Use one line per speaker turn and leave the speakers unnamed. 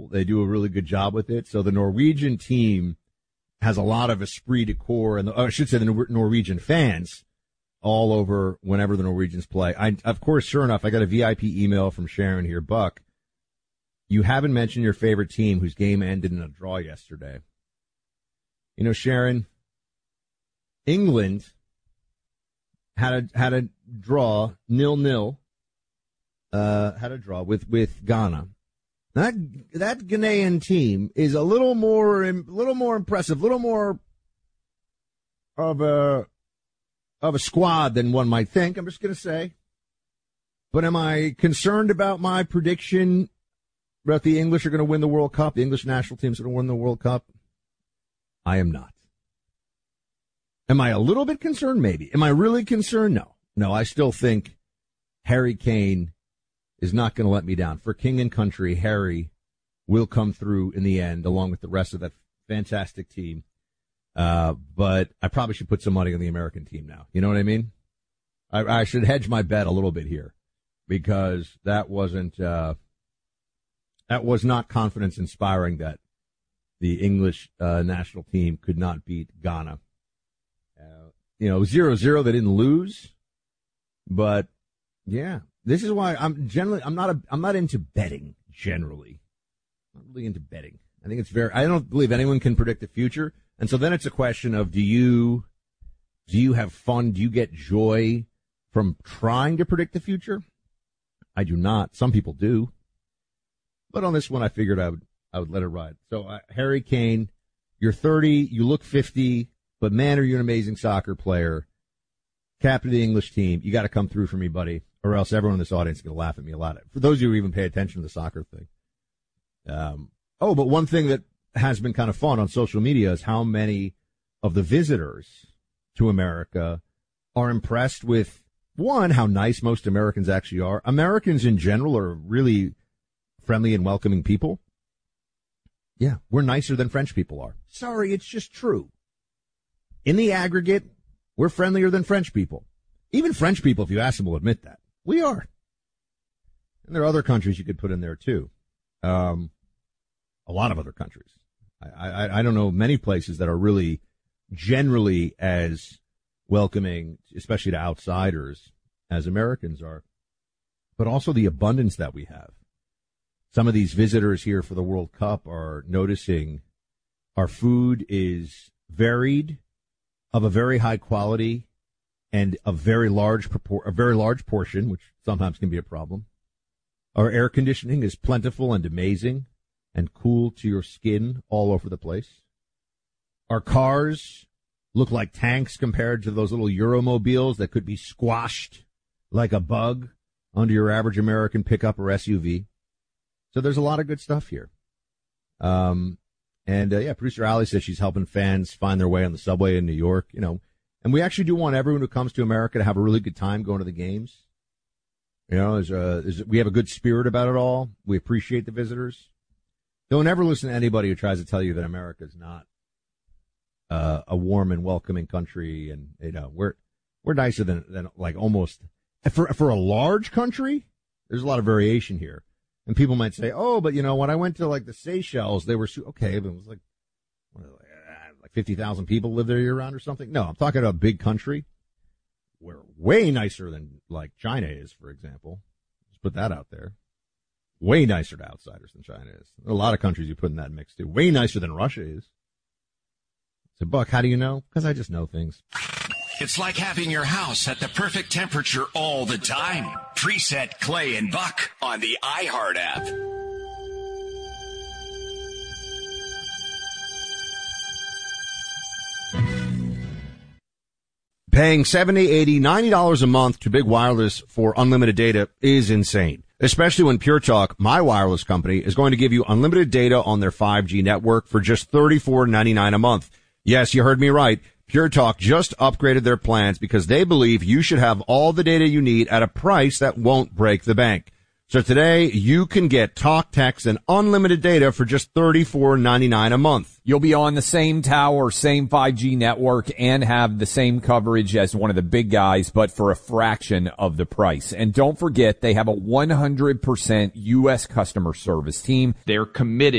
cool. They do a really good job with it. So the Norwegian team has a lot of esprit de corps, and I should say the Norwegian fans all over whenever the Norwegians play. Of course, sure enough, I got a VIP email from Sharon here. Buck, you haven't mentioned your favorite team whose game ended in a draw yesterday. You know, Sharon, England had a draw 0-0. Had a draw with Ghana. That Ghanaian team is a little more impressive, a little more of a squad than one might think. I'm just going to say. But am I concerned about my prediction that the English are going to win the World Cup? The English national team's going to win the World Cup? I am not. Am I a little bit concerned? Maybe. Am I really concerned? No. No, I still think Harry Kane is not going to let me down. For king and country, Harry will come through in the end, along with the rest of that fantastic team. But I probably should put some money on the American team now. You know what I mean? I should hedge my bet a little bit here, because that was not confidence inspiring that the English national team could not beat Ghana. 0-0, they didn't lose, but yeah, this is why I'm not into betting generally. I'm not really into betting. I think I don't believe anyone can predict the future. And so then it's a question of, do you have fun? Do you get joy from trying to predict the future? I do not. Some people do. But on this one, I figured I would let it ride. So, Harry Kane, you're 30, you look 50, but man, are you an amazing soccer player. Captain of the English team. You got to come through for me, buddy, or else everyone in this audience is going to laugh at me a lot. For those of you who even pay attention to the soccer thing. But one thing that has been kind of fun on social media is how many of the visitors to America are impressed with, one, how nice most Americans actually are. Americans in general are really friendly and welcoming people. Yeah, we're nicer than French people are. Sorry, it's just true. In the aggregate, we're friendlier than French people. Even French people, if you ask them, will admit that. We are. And there are other countries you could put in there, too. A lot of other countries. I don't know many places that are really generally as welcoming, especially to outsiders, as Americans are. But also the abundance that we have. Some of these visitors here for the World Cup are noticing our food is varied, of a very high quality, and a very large portion, which sometimes can be a problem. Our air conditioning is plentiful and amazing and cool to your skin all over the place. Our cars look like tanks compared to those little Euromobiles that could be squashed like a bug under your average American pickup or SUV. So there's a lot of good stuff here. Producer Allie says she's helping fans find their way on the subway in New York, and we actually do want everyone who comes to America to have a really good time going to the games. We have a good spirit about it all. We appreciate the visitors. Don't ever listen to anybody who tries to tell you that America is not a warm and welcoming country, and we're nicer than like almost for a large country. There's a lot of variation here. And people might say, oh, but when I went to like the Seychelles, they were okay, but it was like 50,000 people live there year round or something. No, I'm talking about a big country. We're way nicer than like China is, for example. Just put that out there. Way nicer to outsiders than China is. There are a lot of countries you put in that mix too. Way nicer than Russia is. So, Buck, how do you know? Because I just know things.
It's like having your house at the perfect temperature all the time. Preset Clay and Buck on the iHeart app.
Paying $70, $80, $90 a month to Big Wireless for unlimited data is insane. Especially when Pure Talk, my wireless company, is going to give you unlimited data on their 5G network for just $34.99 a month. Yes, you heard me right. Pure Talk just upgraded their plans because they believe you should have all the data you need at a price that won't break the bank. So today, you can get talk, text, and unlimited data for just $34.99 a month.
You'll be on the same tower, same 5G network, and have the same coverage as one of the big guys, but for a fraction of the price. And don't forget, they have a 100% U.S. customer service team. They're committed